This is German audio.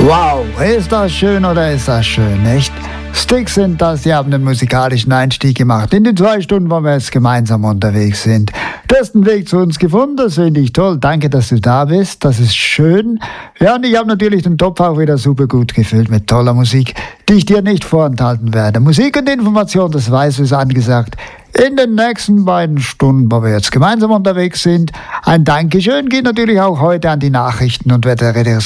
Wow, ist das schön oder ist das schön, nicht? Styx sind das, die haben den musikalischen Einstieg gemacht in die 2 Stunden, wo wir jetzt gemeinsam unterwegs sind. Du hast den Weg zu uns gefunden, das finde ich toll. Danke, dass du da bist, das ist schön. Ja, und ich habe natürlich den Topf auch wieder super gut gefüllt mit toller Musik, die ich dir nicht vorenthalten werde. Musik und Information, das weißt du, ist angesagt. In den nächsten 2 Stunden, wo wir jetzt gemeinsam unterwegs sind. Ein Dankeschön geht natürlich auch heute an die Nachrichten und